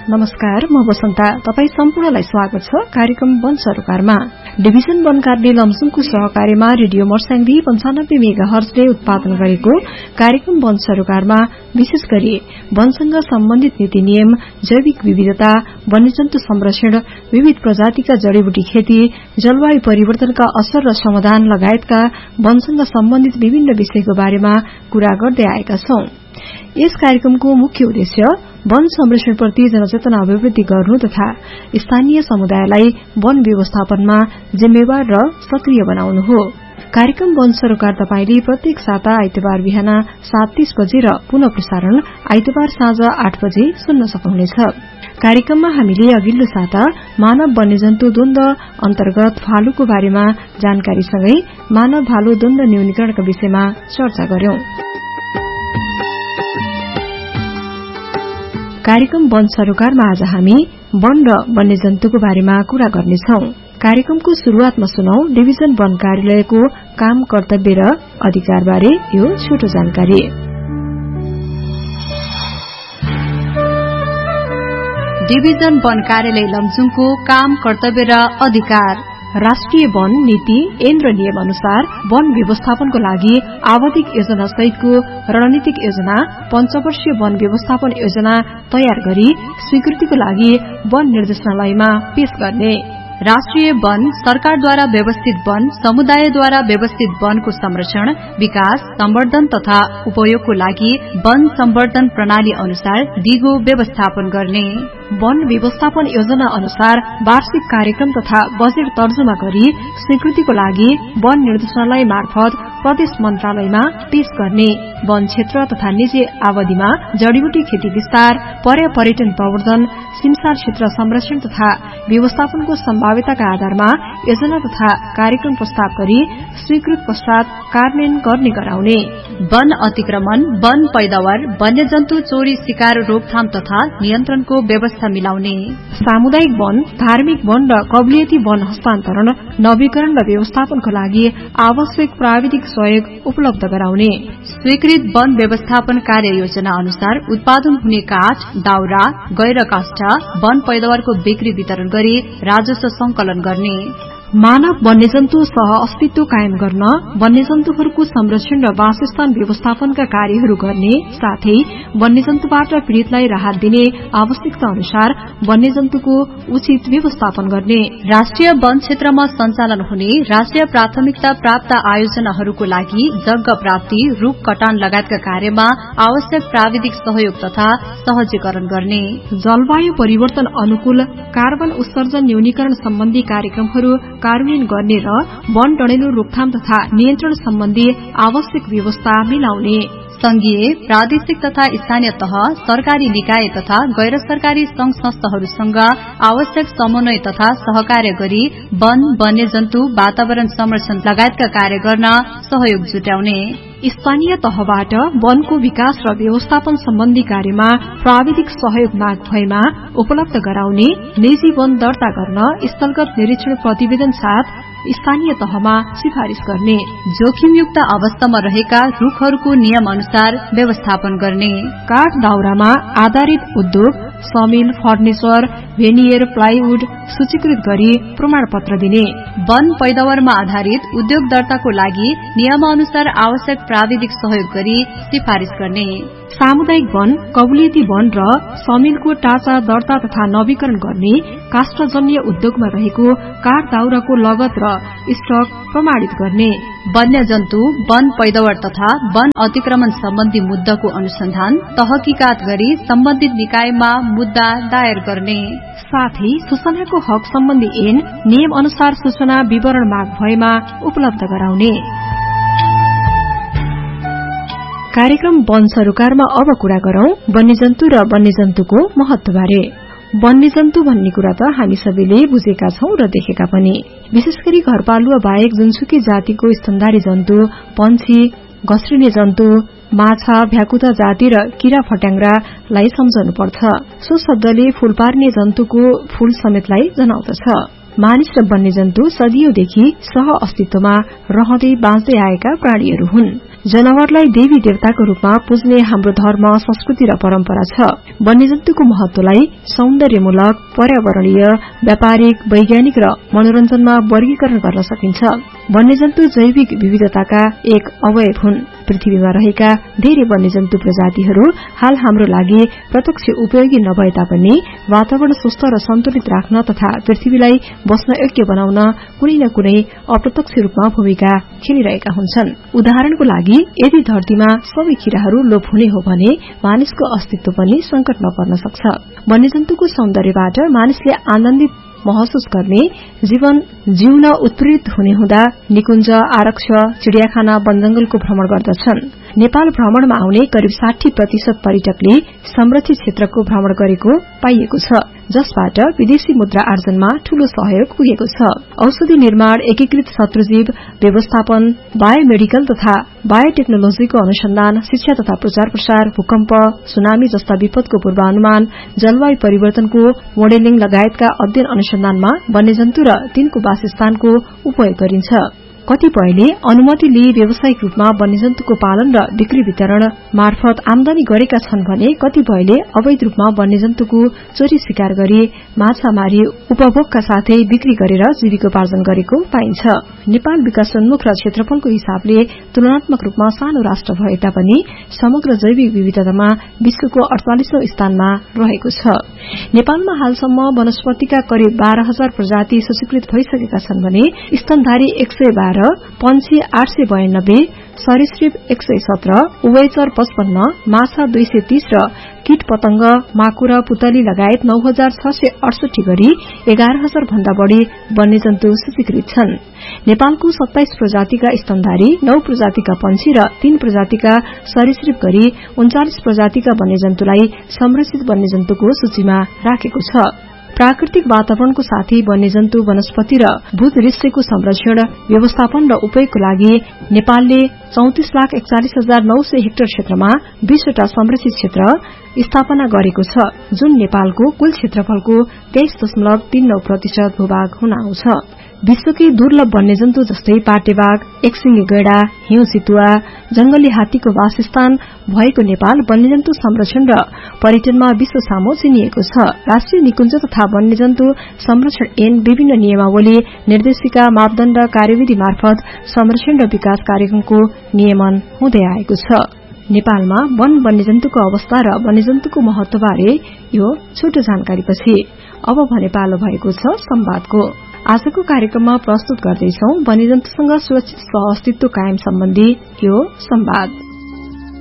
नमस्कार, म वसन्ता। तपाई सम्पूर्णलाई स्वागत छ कार्यक्रम वन सरोकारमा। डिभिजन वन कार्यालय लमजुङको सहकार्यमा रेडियो मर्स्याङदी 95 मेगाहर्जले उत्पादन गरेको कार्यक्रम वन सरोकारमा विशेष गरी वनसँग सम्बन्धित नीति नियम, जैविक विविधता, वन्यजन्तु संरक्षण, विविध प्रजातिका जड़ीबुटी खेती, जलवायु परिवर्तनका असर र समाधान लगायतका वनसँग सम्बन्धित विभिन्न विषयको बारेमा कुरा गर्दै आएका छौं। यस कार्यक्रमको मुख्य उद्देश्य वन संरक्षणप्रति जनचेतना अभिवृद्धि गर्नु तथा स्थानीय समुदायलाई वन व्यवस्थापनमा जिम्मेवार र सक्रिय बनाउनु हो। कार्यक्रम वन सरोकार तपाईले प्रत्येक साता आइतबार बिहान 7:30 बजे र पुनः प्रसारण आइतबार साँझ 8 बजे सुन्न सक्नुहुनेछ। कार्यक्रममा हामीले अघिल्लो साता मानव वन्यजन्तु द्वन्द अन्तर्गत भालुको बारेमा जानकारीसँगै मानव भालु द्वन्द न्यूनीकरणका विषयमा चर्चा गर्यौं। कार्यक्रम वन सरोकारमा आज हामी वन र वन्यजन्तुको बारेमा कुरा गर्नेछौं। कार्यक्रमको शुरूआतमा सुनौ डिभिजन वन कार्यालयको काम, कर्तव्य र अधिकार बारे यो छोटो जानकारी। डिभिजन वन कार्यालय लमजुङको काम, कर्तव्य र अधिकार। राष्ट्रिय वन नीति केन्द्र नियम अनुसार वन व्यवस्थापनको लागि आवधिक योजना सहितको रणनीतिक योजना, पञ्चवर्षीय वन व्यवस्थापन योजना तयार गरी स्वीकृतिको लागि वन निर्देशनालयमा पेश गर्ने। राष्ट्रिय वन सरकारद्वारा व्यवस्थित वन समुदायद्वारा व्यवस्थित वनको संरक्षण, विकास, सम्वर्धन तथा उपयोगको लागि वन सम्वर्धन प्रणाली अनुसार दिगो व्यवस्थापन गर्ने। वन व्यवस्थापन योजना अनुसार वार्षिक कार्यक्रम तथा बजेट तर्जुमा गरी स्वीकृतिको लागि वन निर्देशनालय मार्फत प्रदेश मन्त्रालयमा पेश गर्ने। वन क्षेत्र तथा निजी अवधिमा जड़ीबुटी खेती विस्तार, पर्यटन प्रवर्धन, सिमसार क्षेत्र संरक्षण तथा व्यवस्थापनको सम्भाव्यताका आधारमा योजना तथा कार्यक्रम प्रस्ताव गरी स्वीकृत पश्चात कार्यान्वयन गर्ने गराउने। वन अतिक्रमण, वन पैदावार, वन्यजन्तु चोरी शिकार रोकथाम तथा नियन्त्रणको व्यवस्था मिलाउने। सामुदायिक वन, धार्मिक वन र कबुलियती वन हस्तान्तरण, नवीकरण र व्यवस्थापनको लागि आवश्यक प्राविधिक सहयोग उपलब्ध गराउने। स्वीकृत वन व्यवस्थापन कार्य योजना अनुसार उत्पादन हुने काठ, दाउरा, गैर काष्ठ वन पैदावारको बिक्री वितरण गरी राजस्व संकलन गर्ने। मानव वन्यजन्तु सह अस्तित्व कायम गर्न वन्यजन्तुहरूको संरक्षण र वासस्थान व्यवस्थापनका कार्यहरू गर्ने साथै वन्यजन्तुबाट पीड़ितलाई राहत दिने आवश्यकता अनुसार वन्यजन्तुको उचित व्यवस्थापन गर्ने। राष्ट्रिय वन क्षेत्रमा सञ्चालन हुने राष्ट्रिय प्राथमिकता प्राप्त आयोजनाहरूको लागि जग्गा प्राप्ति, रूख कटान लगायतका कार्यमा आवश्यक प्राविधिक सहयोग तथा सहजीकरण गर्ने। जलवायु परिवर्तन अनुकूल कार्बन उत्सर्जन न्यूनीकरण सम्बन्धी कार्यक्रमहरू कार्यान्वयन गर्ने र वन डढेलो रोकथाम तथा नियन्त्रण सम्बन्धी आवश्यक व्यवस्था मिलाउने। संघीय, प्रादेशिक तथा स्थानीय तह, सरकारी निकाय तथा गैर सरकारी संघ संस्थाहरूसँग आवश्यक समन्वय तथा सहकार्य गरी वन, वन्यजन्तु, वातावरण संरक्षण लगायतका कार्य गर्न सहयोग जुटाउने। स्थानीय तहबाट वनको विकास र व्यवस्थापन सम्बन्धी कार्यमा प्राविधिक सहयोग माग भएमा उपलब्ध गराउने। निजी वन दर्ता गर्न स्थलगत निरीक्षण प्रतिवेदन साथ स्थानीय तहमा सिफारिश गर्ने। जोखिमयुक्त अवस्थामा रहेका रूखहरूको नियम अनुसार व्यवस्थापन गर्ने। काठ दाउरामा आधारित उद्योग, समिल, फर्निचर, भेनियर, प्लाइवुड सूचीकृत गरी प्रमाणपत्र दिने। वन पैदावारमा आधारित उद्योग दर्ताको लागि नियमानुसार आवश्यक प्राविधिक सहयोग गरी सिफारिश गर्ने। सामुदायिक वन, कबुलियती वन र समिलको टाचा दर्ता तथा नवीकरण गर्ने। काष्ठजन्य उद्योगमा रहेको काठ दाउराको लगत र स्टक प्रमाणित गर्ने। वन्यजन्तु, वन पैदावार तथा वन अतिक्रमण सम्बन्धी मुद्दाको अनुसन्धान, तहकीकात गरी सम्बन्धित निकायमा मुद्दा दायर गर्ने। साथै सूचनाको हक सम्बन्धी ऐन नियम अनुसार सूचना विवरण माग भएमा उपलब्ध गराउने। कार्यक्रम वन सरोकारमा अब कुरा गरौं वन्यजन्तु र वन्यजन्तुको महत्वबारे। वन्यजन्तु भन्ने कुरा त हामी सबैले बुझेका छौं र देखेका पनि। विशेषगरी घरपालुवा बाहेक जुनसुकै जातिको स्तनधारी जन्तु, पंक्षी, घस्रिने जन्तु, माछा, भ्याकुता जाति र किरा फट्याङ्ग्रालाई सम्झनु पर्छ। सो शब्दले फूल पार्ने जन्तुको फूल समेतलाई जनाउँदछ। मानिस र वन्यजन्तु सदियौंदेखि सह अस्तित्वमा रहँदै बाँच्दै आएका प्राणीहरू हुन्। जनावरलाई देवी देवताको रूपमा पूज्ने हाम्रो धर्म, संस्कृति र परम्परा छ। वन्यजन्तुको महत्वलाई सौन्दर्यमूलक, पर्यावरणीय, व्यापारिक, वैज्ञानिक र मनोरञ्जनमा वर्गीकरण गर्न सकिन्छ। वन्यजन्तु जैविक विविधताका एक अवयव हुन्। पृथ्वीमा रहेका धेरै वन्यजन्तु प्रजातिहरू हाल हाम्रो लागि प्रत्यक्ष उपयोगी नभए तापनि वातावरण स्वस्थ र सन्तुलित राख्न तथा पृथ्वीलाई बस्न योग्य बनाउन कुनै न कुनै अप्रत्यक्ष रूपमा भूमिका खेलिरहेका हुन्छन्। उदाहरणको लागि, यदि धरतीमा सबै किराहरू लोप हुने हो भने मानिसको अस्तित्व पनि संकटमा पर्न सक्छ। वन्यजन्तुको सौन्दर्यबाट मानिसले आनन्दित महसुस गर्ने, जीवन जिउन उत्प्रेरित हुने हुँदा निकुञ्ज, आरक्ष, चिड़ियाखाना, वनजंगलको भ्रमण गर्दछन्। नेपाल भ्रमणमा आउने करिब 60% पर्यटकले संरक्षित क्षेत्रको भ्रमण गरेको पाइएको छ, जसबाट विदेशी मुद्रा आर्जनमा ठूलो सहयोग पुगेको छ। औषधि निर्माण, एकीकृत शत्रुजीव व्यवस्थापन, बायोमेडिकल तथा बायोटेक्नोलोजीको अनुसन्धान, शिक्षा तथा प्रचार प्रसार, भूकम्प, सुनामी जस्ता विपदको पूर्वानुमान, जलवायु परिवर्तनको मोडेलिङ लगायतका अध्ययन अनुसन्धानमा वन्यजन्तु र तिनको वासस्थानको उपयोग गरिन्छ। कतिपयले अनुमति लिई व्यावसायिक रूपमा वन्यजन्तुको पालन र बिक्री वितरण मार्फत आमदानी गरेका छन् भने कतिपयले अवैध रूपमा वन्यजन्तुको चोरी शिकार गरी माछा मारी उपभोगका साथै बिक्री गरेर जीविकोपार्जन गरेको पाइन्छ। नेपाल विकासोन्मुख र क्षेत्रफलको हिसाबले तुलनात्मक रूपमा सानो राष्ट्र भए तापनि समग्र जैविक विविधतामा विश्वको 48औं स्थानमा रहेको छ। नेपालमा हालसम्म वनस्पतिका करिब 12,000 प्रजाति सूचीकृत भइसकेका छन् भने स्तनधारी 112, पंक्षी 892, सरीसृप 117, उभयचर 55, माछा 230 र कीट पतंग, माकुरा, पुतली लगायत 9,668 गरी 11,000 भन्दा बढ़ी वन्यजन्तु सूचीकृत छन्। नेपालको 27 प्रजातिका स्तनधारी, 9 प्रजातिका पंक्षी र 3 प्रजातिका सरीसृप गरी 39 प्रजातिका वन्यजन्तुलाई संरक्षित वन्यजन्तुको सूचीमा राखेको छ। प्राकृतिक वातावरणको साथै वन्यजन्तु, वनस्पति र भूदृश्यको संरक्षण, व्यवस्थापन र उपयोगको लागि नेपालले 34,41,900 हेक्टर क्षेत्रमा 20 वटा संरक्षित क्षेत्र स्थापना गरेको छ, जुन नेपालको कुल क्षेत्रफलको 23.39% भूभाग हुन आउँछ। विश्वकै दुर्लभ वन्यजन्तु जस्तै पाटेबाघ, एकसिंगे गैंडा, हिउँ चितुवा, जंगली हात्तीको वासस्थान भएको नेपाल वन्यजन्तु संरक्षण र पर्यटनमा विश्व सामु चिनिएको छ। राष्ट्रिय निकुञ्ज तथा वन्यजन्तु संरक्षण ऐन विभिन्न नियमावली, निर्देशिका, मापदण्ड, कार्यविधि मार्फत संरक्षण र विकास कार्यक्रमको नियमन हुँदै आएको छ। नेपालमा वन वन्यजन्तुको अवस्था र वन्यजन्तुको महत्वबारे यो छोटो जानकारीपछि अब भने पालो भएको छ संवादको। आजको कार्यक्रममा प्रस्तुत गर्दैछौ वन्यजन्तुसँग सुरक्षित सहअस्तित्व कायम सम्बन्धी यो संवाद।